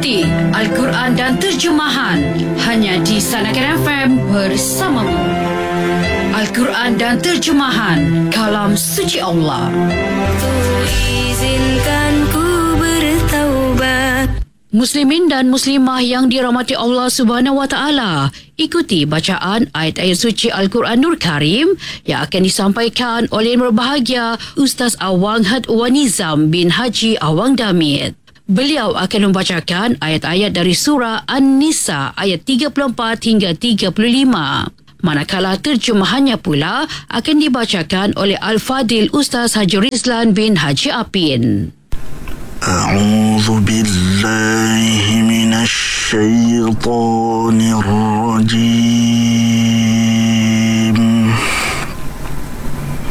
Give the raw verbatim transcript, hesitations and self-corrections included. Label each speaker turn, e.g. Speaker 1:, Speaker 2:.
Speaker 1: Ikuti Al-Quran dan terjemahan hanya di Sanakan F M bersamamu. Al-Quran dan terjemahan kalam suci Allah.
Speaker 2: Izinkan ku bertaubat.
Speaker 1: Muslimin dan muslimah yang dirahmati Allah Subhanahu Wa Taala, ikuti bacaan ayat-ayat suci Al-Quran Nur Karim yang akan disampaikan oleh Yang Berbahagia Ustaz Awang Hadwanizam bin Haji Awang Damit. Beliau akan membacakan ayat-ayat dari surah An-Nisa ayat tiga puluh empat hingga tiga puluh lima. Manakala terjemahannya pula akan dibacakan oleh Al-Fadil Ustaz Haji Rizlan bin Haji Apin.
Speaker 3: A'udzu billahi minasy syaithanir rajim.